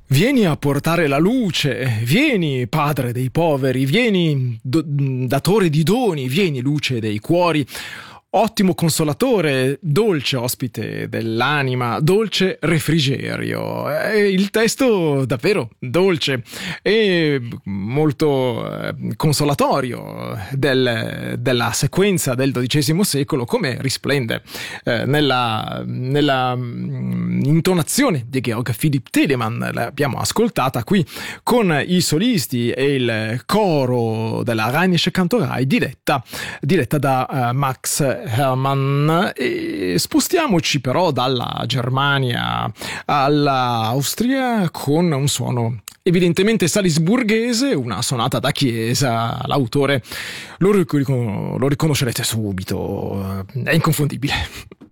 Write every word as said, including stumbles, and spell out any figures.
Vieni a portare la luce, vieni padre dei poveri, vieni do- datore di doni, vieni luce dei cuori, ottimo consolatore, dolce ospite dell'anima, dolce refrigerio. Eh, il testo davvero dolce e molto eh, consolatorio del- della sequenza del dodicesimo secolo, come risplende eh, nella, nella mm, intonazione di Georg Philipp Telemann. L'abbiamo ascoltata qui con i solisti e il coro della Rheinische Kantorei diretta, diretta da eh, Max Hermann. E spostiamoci però dalla Germania all'Austria con un suono evidentemente salisburghese, una sonata da chiesa. L'autore lo, ric- lo riconoscerete subito, è inconfondibile.